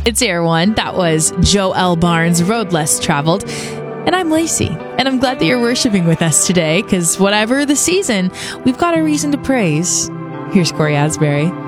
It's Air One. That was Joel Barnes, Road Less Traveled. And I'm Lacey. And I'm glad that you're worshiping with us today, because whatever the season, we've got a reason to praise. Here's Corey Asbury.